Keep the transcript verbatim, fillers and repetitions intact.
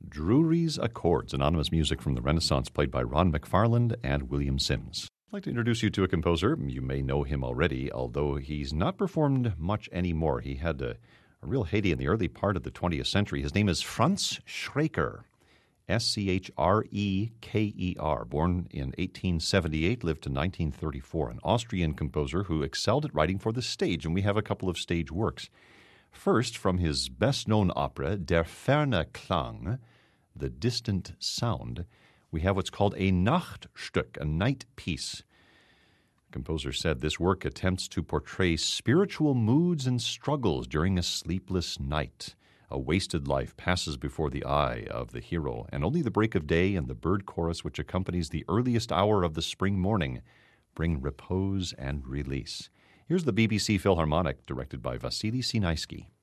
Drury's Accords, anonymous music from the Renaissance played by Ron McFarland and William Sims. I'd like to introduce you to a composer. You may know him already, although he's not performed much anymore. He had a, a real heyday in the early part of the twentieth century. His name is Franz Schreker, S C H R E K E R, born in eighteen seventy-eight, lived to nineteen thirty-four, an Austrian composer who excelled at writing for the stage, and we have a couple of stage works. First, from his best-known opera, Der ferne Klang, The Distant Sound, we have what's called a Nachtstück, a night piece. The composer said this work attempts to portray spiritual moods and struggles during a sleepless night. A wasted life passes before the eye of the hero, and only the break of day and the bird chorus which accompanies the earliest hour of the spring morning bring repose and release. Here's the B B C Philharmonic, directed by Vasily Sinaisky.